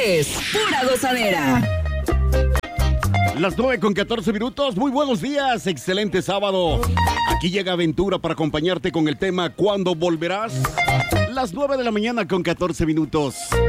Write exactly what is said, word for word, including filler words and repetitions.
es Pura Gozadera. Las nueve con catorce minutos. Muy buenos días. Excelente sábado. Aquí llega Aventura para acompañarte con el tema ¿Cuándo volverás? Las nueve de la mañana con catorce minutos.